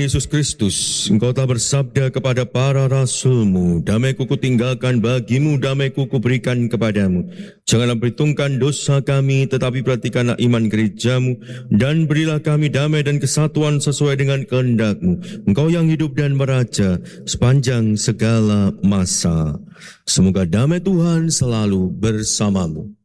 Yesus Kristus, Engkau telah bersabda kepada para rasul-Mu, damai-Ku kutinggalkan bagimu, damai-Ku kuberikan kepadamu. Janganlah perhitungkan dosa kami, tetapi perhatikanlah iman gereja-Mu, dan berilah kami damai dan kesatuan sesuai dengan kehendak-Mu. Engkau yang hidup dan meraja sepanjang segala masa. Semoga damai Tuhan selalu bersamamu.